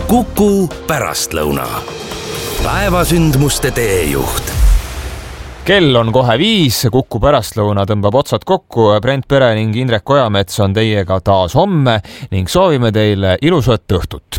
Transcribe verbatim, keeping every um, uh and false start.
Kuku pärastlõuna. Päevasündmuste teejuht. Kell on kohe viis, Kuku pärastlõuna tõmbab otsad kokku. Brent Pere ning Indrek Ojamets on teiega taas homme ning soovime teile ilusat õhtut.